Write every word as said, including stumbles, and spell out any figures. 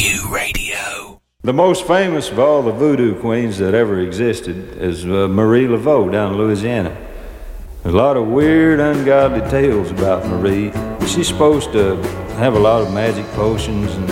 Q Radio. The most famous of all the voodoo queens that ever existed is uh, Marie Laveau down in Louisiana. There's a lot of weird, ungodly tales about Marie. She's supposed to have a lot of magic potions and